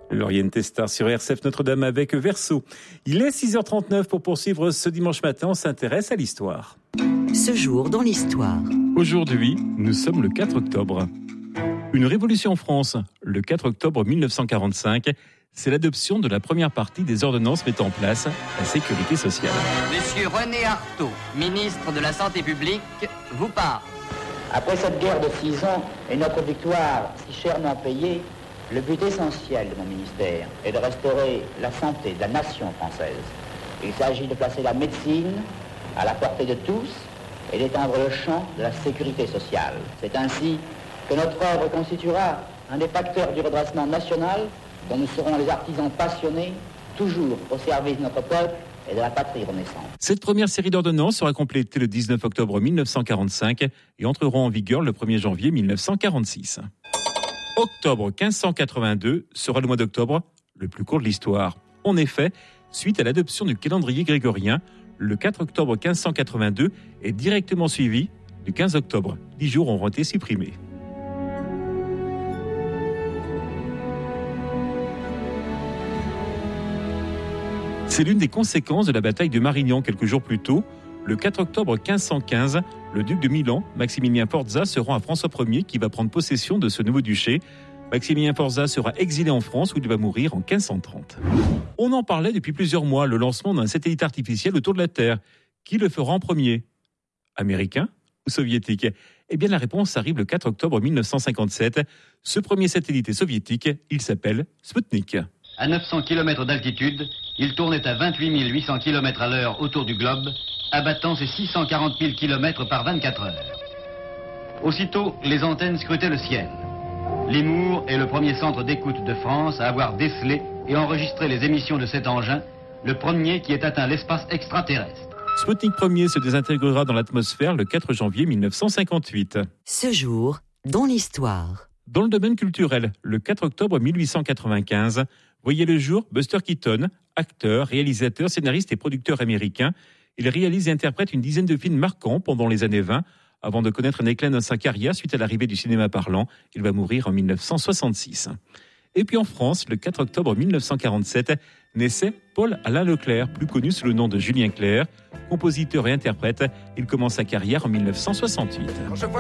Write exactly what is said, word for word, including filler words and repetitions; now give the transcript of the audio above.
Lauriane Testard sur R C F Notre-Dame avec Verseau. Il est six heures trente-neuf pour poursuivre ce dimanche matin. On s'intéresse à l'histoire. Ce jour dans l'histoire. Aujourd'hui, nous sommes le quatre octobre. Une révolution en France, le quatre octobre mille neuf cent quarante-cinq, c'est l'adoption de la première partie des ordonnances mettant en place la sécurité sociale. Monsieur René Artaud, ministre de la Santé publique, vous parle. Après cette guerre de six ans et notre victoire si chèrement payée, le but essentiel de mon ministère est de restaurer la santé de la nation française. Il s'agit de placer la médecine à la portée de tous et d'étendre le champ de la sécurité sociale. C'est ainsi que notre œuvre constituera un des facteurs du redressement national dont nous serons les artisans passionnés, toujours au service de notre peuple et de la patrie renaissante. Cette première série d'ordonnances sera complétée le dix-neuf octobre mille neuf cent quarante-cinq et entreront en vigueur le premier janvier mille neuf cent quarante-six. Octobre quinze cent quatre-vingt-deux sera le mois d'octobre le plus court de l'histoire. En effet, suite à l'adoption du calendrier grégorien, le quatre octobre quinze cent quatre-vingt-deux est directement suivi du quinze octobre. Dix jours auront été supprimés. C'est l'une des conséquences de la bataille de Marignan quelques jours plus tôt. Le quatre octobre quinze cent quinze, le duc de Milan, Maximilien Forza, se rend à François Ier qui va prendre possession de ce nouveau duché. Maximilien Forza sera exilé en France où il va mourir en quinze cent trente. On en parlait depuis plusieurs mois, le lancement d'un satellite artificiel autour de la Terre. Qui le fera en premier ? Américain ou soviétique ? Eh bien la réponse arrive le quatre octobre mille neuf cent cinquante-sept. Ce premier satellite est soviétique, il s'appelle Sputnik. À neuf cents kilomètres d'altitude, il tournait à vingt-huit mille huit cents kilomètres à l'heure autour du globe, abattant ses six cent quarante mille kilomètres par vingt-quatre heures. Aussitôt, les antennes scrutaient le ciel. Limours est le premier centre d'écoute de France à avoir décelé et enregistré les émissions de cet engin, le premier qui ait atteint l'espace extraterrestre. Sputnik un se désintégrera dans l'atmosphère le quatre janvier mille neuf cent cinquante-huit. Ce jour dans l'histoire. Dans le domaine culturel, le quatre octobre mille huit cent quatre-vingt-quinze, voyait le jour Buster Keaton, acteur, réalisateur, scénariste et producteur américain. Il réalise et interprète une dizaine de films marquants pendant les années vingt, avant de connaître un éclat dans sa carrière suite à l'arrivée du cinéma parlant. Il va mourir en mille neuf cent soixante-six. Et puis en France, le quatre octobre mille neuf cent quarante-sept, naissait Paul Alain Leclerc, plus connu sous le nom de Julien Clerc. Compositeur et interprète, il commence sa carrière en mille neuf cent soixante-huit.